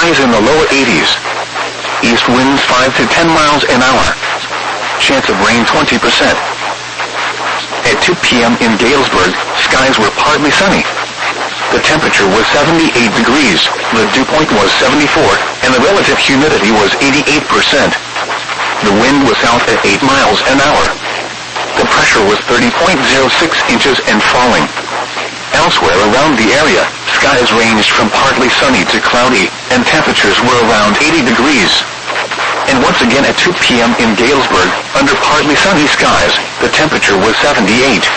highs in the lower 80s. East winds 5 to 10 miles an hour. Chance of rain 20%. At 2 p.m. in Galesburg, skies were partly sunny. The temperature was 78 degrees, the dew point was 74, and the relative humidity was 88%. The wind was south at 8 miles an hour. The pressure was 30.06 inches and falling. Elsewhere around the area, skies ranged from partly sunny to cloudy, and temperatures were around 80 degrees. And once again at 2 p.m. in Galesburg, under partly sunny skies, the temperature was 78.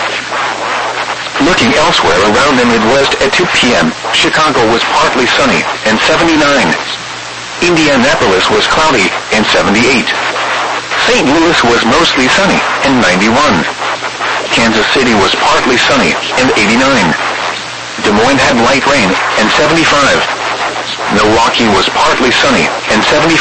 Looking elsewhere around the Midwest at 2 p.m., Chicago was partly sunny, and 79. Indianapolis was cloudy, and 78. St. Louis was mostly sunny, and 91. Kansas City was partly sunny, and 89. Des Moines had light rain, and 75. Milwaukee was partly sunny, and 75.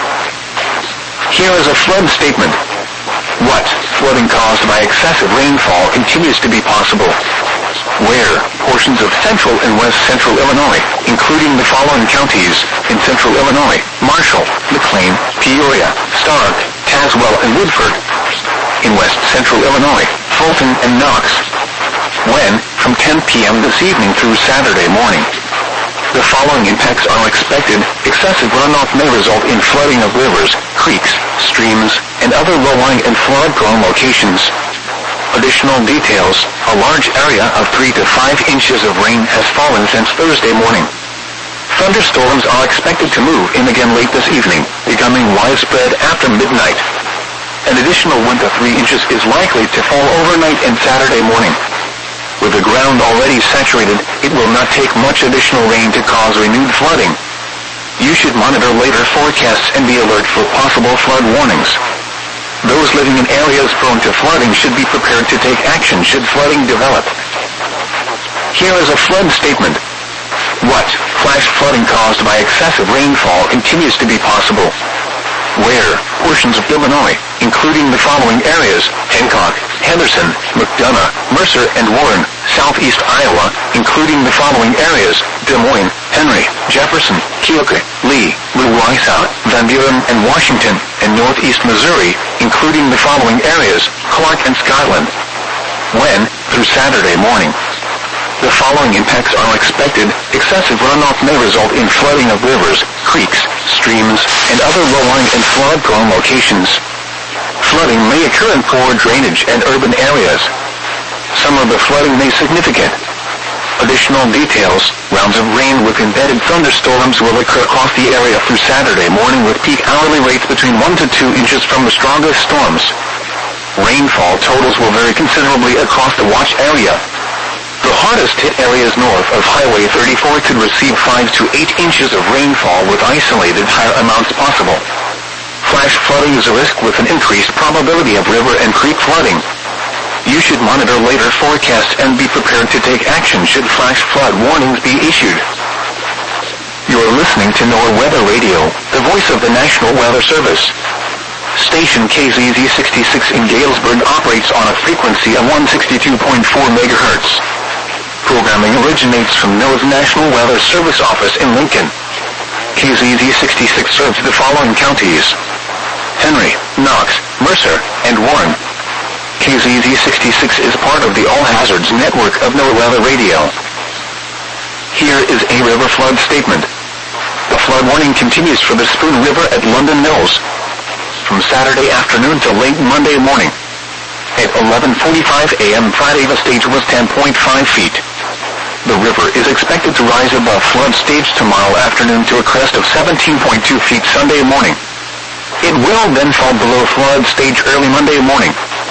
Here is a flood statement. What? Flooding caused by excessive rainfall continues to be possible. Where? Portions of central and west central Illinois, including the following counties: in central Illinois, Marshall, McLean, Peoria, Stark, Tazewell, and Woodford. In west central Illinois, Fulton and Knox. When? From 10 p.m. this evening through Saturday morning. The following impacts are expected. Excessive runoff may result in flooding of rivers, creeks, streams, and other low-lying and flood-prone locations. Additional details: a large area of 3 to 5 inches of rain has fallen since Thursday morning. Thunderstorms are expected to move in again late this evening, becoming widespread after midnight. An additional 1 to 3 inches is likely to fall overnight and Saturday morning. With the ground already saturated, it will not take much additional rain to cause renewed flooding. You should monitor later forecasts and be alert for possible flood warnings. Those living in areas prone to flooding should be prepared to take action should flooding develop. Here is a flood statement. What? Flash flooding caused by excessive rainfall continues to be possible. Where? Portions of Illinois, including the following areas: Hancock, Henderson, McDonough, Mercer, and Warren. Southeast Iowa, including the following areas: Des Moines, Henry, Jefferson, Keokuk, Lee, Louisa, Van Buren, and Washington. And northeast Missouri, including the following areas: Clark and Scotland. When? Through Saturday morning. The following impacts are expected. Excessive runoff may result in flooding of rivers, creeks, streams, and other low-lying and flood-prone locations. Flooding may occur in poor drainage and urban areas. Some of the flooding may be significant. Additional details: rounds of rain with embedded thunderstorms will occur across the area through Saturday morning with peak hourly rates between 1 to 2 inches from the strongest storms. Rainfall totals will vary considerably across the watch area. The hardest hit areas north of Highway 34 could receive 5 to 8 inches of rainfall with isolated higher amounts possible. Flash flooding is a risk with an increased probability of river and creek flooding. You should monitor later forecasts and be prepared to take action should flash flood warnings be issued. You are listening to NOAA Weather Radio, the voice of the National Weather Service. Station KZZ 66 in Galesburg operates on a frequency of 162.4 MHz. Programming originates from NOAA's National Weather Service office in Lincoln. KZZ 66 serves the following counties: Henry, Knox, Mercer, and Warren. KZZ 66 is part of the All Hazards network of NOAA Weather Radio. Here is a river flood statement. The flood warning continues for the Spoon River at London Mills from Saturday afternoon to late Monday morning. At 11:45 a.m. Friday, the stage was 10.5 feet. The river is expected to rise above flood stage tomorrow afternoon to a crest of 17.2 feet Sunday morning. It will then fall below flood stage early Monday morning.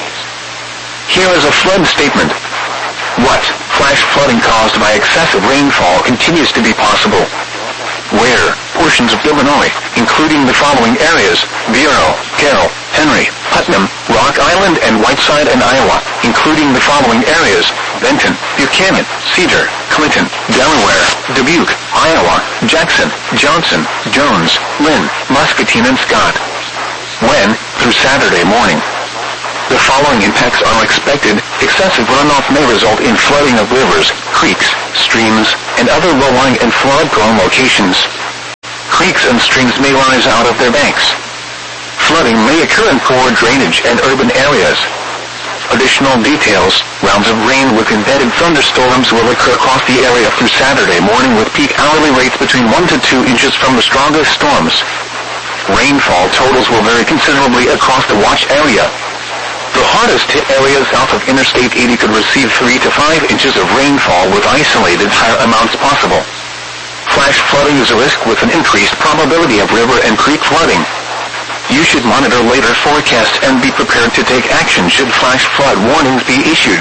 Here is a flood statement. What? Flash flooding caused by excessive rainfall continues to be possible. Where? Portions of Illinois, including the following areas: Bureau, Carroll, Henry, Putnam, Rock Island, and Whiteside, and Iowa, including the following areas: Benton, Buchanan, Cedar, Clinton, Delaware, Dubuque, Iowa, Jackson, Johnson, Jones, Lynn, Muscatine, and Scott. When? Through Saturday morning. The following impacts are expected. Excessive runoff may result in flooding of rivers, creeks, streams, and other low-lying and flood-prone locations. creeks and streams may rise out of their banks. Flooding may occur in poor drainage and urban areas. Additional details: rounds of rain with embedded thunderstorms will occur across the area through Saturday morning with peak hourly rates between 1 to 2 inches from the strongest storms. Rainfall totals will vary considerably across the watch area. The hardest hit areas south of Interstate 80 could receive 3 to 5 inches of rainfall with isolated higher amounts possible. Flash flooding is a risk with an increased probability of river and creek flooding. You should monitor later forecasts and be prepared to take action should flash flood warnings be issued.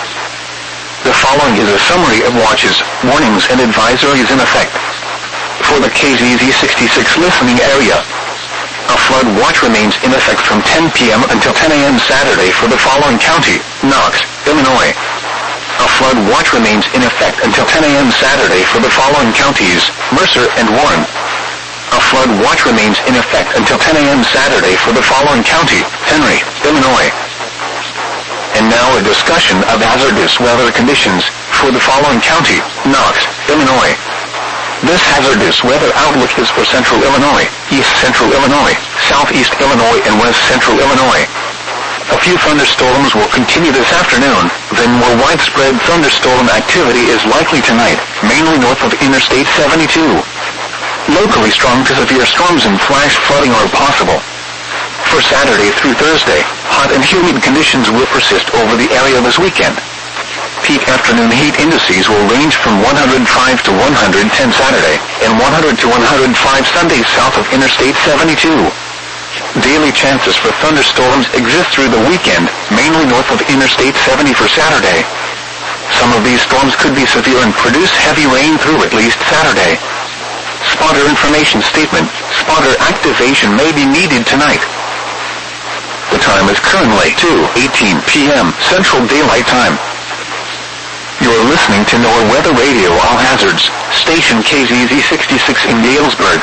The following is a summary of watches, warnings and advisories in effect. For the KZZ 66 listening area, a flood watch remains in effect from 10 p.m. until 10 a.m. Saturday for the following county: Knox, Illinois. A flood watch remains in effect until 10 a.m. Saturday for the following counties: Mercer and Warren. A flood watch remains in effect until 10 a.m. Saturday for the following county: Henry, Illinois. And now a discussion of hazardous weather conditions for the following county: Knox, Illinois. This hazardous weather outlook is for Central Illinois, East Central Illinois, Southeast Illinois, and West Central Illinois. A few thunderstorms will continue this afternoon, then more widespread thunderstorm activity is likely tonight, mainly north of Interstate 72. Locally strong to severe storms and flash flooding are possible. For Saturday through Thursday, hot and humid conditions will persist over the area this weekend. Peak afternoon heat indices will range from 105 to 110 Saturday, and 100 to 105 Sunday south of Interstate 72. Daily chances for thunderstorms exist through the weekend, mainly north of Interstate 70 for Saturday. Some of these storms could be severe and produce heavy rain through at least Saturday. Spotter information statement: spotter activation may be needed tonight. The time is currently 2:18 p.m. Central Daylight Time. You are listening to NOAA Weather Radio All Hazards, station KZZ 66 in Galesburg.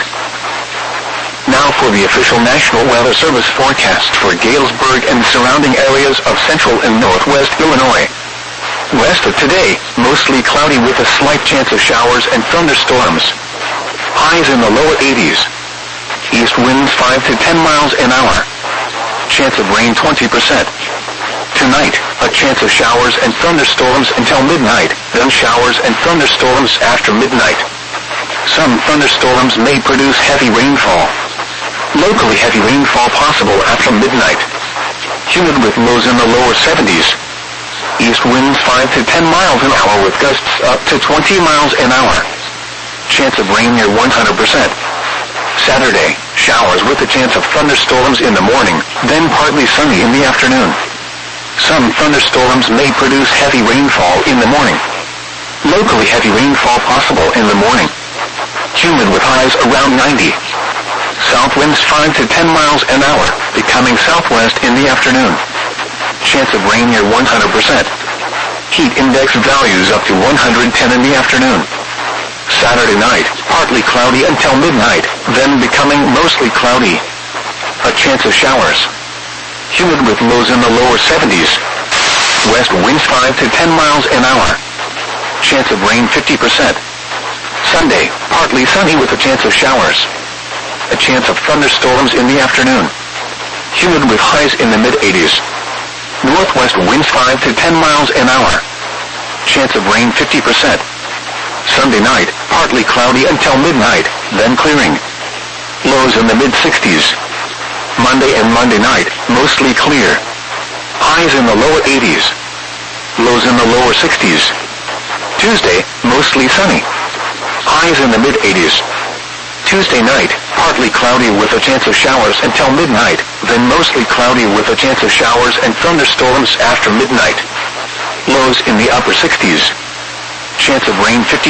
Now for the official National Weather Service forecast for Galesburg and surrounding areas of central and northwest Illinois. West of today, mostly cloudy with a slight chance of showers and thunderstorms. Highs in the lower 80s. East winds 5 to 10 miles an hour. Chance of rain 20%. Tonight, a chance of showers and thunderstorms until midnight, then showers and thunderstorms after midnight. Some thunderstorms may produce heavy rainfall. Locally heavy rainfall possible after midnight. Humid with lows in the lower 70s. East winds 5 to 10 miles an hour with gusts up to 20 miles an hour. Chance of rain near 100%. Saturday, showers with a chance of thunderstorms in the morning, then partly sunny in the afternoon. Some thunderstorms may produce heavy rainfall in the morning. Locally heavy rainfall possible in the morning. Humid with highs around 90. South winds 5 to 10 miles an hour, becoming southwest in the afternoon. Chance of rain near 100%. Heat index values up to 110 in the afternoon. Saturday night, partly cloudy until midnight, then becoming mostly cloudy. A chance of showers. Humid with lows in the lower 70s. West winds 5 to 10 miles an hour. Chance of rain 50%. Sunday, partly sunny with a chance of showers. A chance of thunderstorms in the afternoon. Humid with highs in the mid-80s. Northwest winds 5 to 10 miles an hour. Chance of rain 50%. Sunday night, partly cloudy until midnight, then clearing. Lows in the mid-60s. Monday and Monday night, mostly clear. Highs in the lower 80s. Lows in the lower 60s. Tuesday, mostly sunny. Highs in the mid-80s. Tuesday night, partly cloudy with a chance of showers until midnight, then mostly cloudy with a chance of showers and thunderstorms after midnight. Lows in the upper 60s. Chance of rain 50%.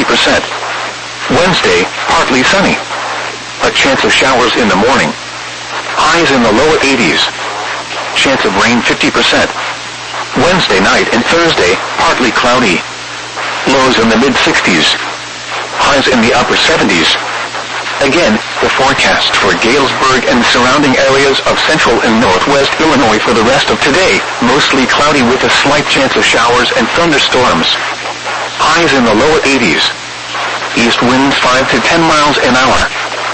Wednesday, partly sunny. A chance of showers in the morning. Highs in the lower 80s. Chance of rain 50%. Wednesday night and Thursday, partly cloudy. Lows in the mid-60s. Highs in the upper 70s. Again, the forecast for Galesburg and surrounding areas of central and northwest Illinois for the rest of today, mostly cloudy with a slight chance of showers and thunderstorms. Highs in the lower 80s. East winds 5 to 10 miles an hour.